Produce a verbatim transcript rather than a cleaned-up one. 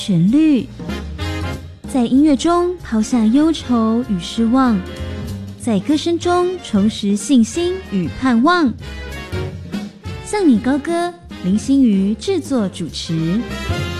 旋律，在音乐中抛下忧愁与失望，在歌声中重拾信心与盼望。向你高歌，林心瑜制作主持。